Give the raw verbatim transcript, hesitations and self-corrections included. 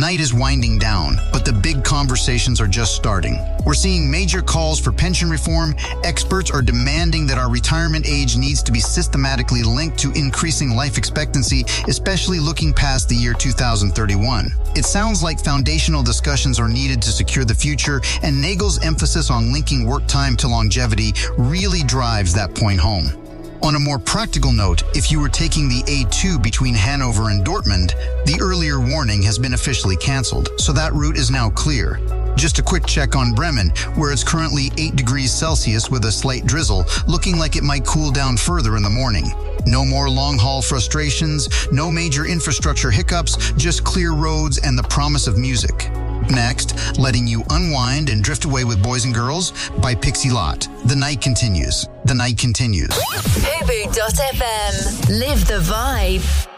night is winding down, but the big conversations are just starting. We're seeing major calls for pension reform. Experts are demanding that our retirement age needs to be systematically linked to increasing life expectancy, especially looking past the year two thousand thirty-one. It sounds like foundational discussions are needed to secure the future, and Nagel's emphasis on linking work time to longevity really drives that point home. On a more practical note, if you were taking the A two between Hanover and Dortmund, the earlier warning has been officially cancelled, so that route is now clear. Just a quick check on Bremen, where it's currently eight degrees Celsius with a slight drizzle, looking like it might cool down further in the morning. No more long-haul frustrations, no major infrastructure hiccups, just clear roads and the promise of music. Next, letting you unwind and drift away with Boys and Girls by Pixie Lott. The night continues. The night continues. Fubu dot f m. Live the vibe.